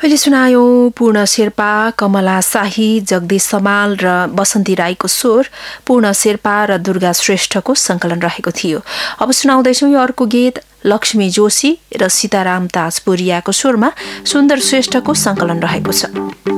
अहिले सुनायौं पूर्ण शेर्पा, कमला शाही, जगदीश समाल र बसन्ती राईको स्वर, पूर्ण शेर्पा र दुर्गा श्रेष्ठको संकलन रहेको थियो। अब सुनाउँदैछौं यो अर्को गीत लक्ष्मी जोशी र सीताराम ताजपुरियाको स्वरमा सुन्दर श्रेष्ठको संकलन रहेको छ।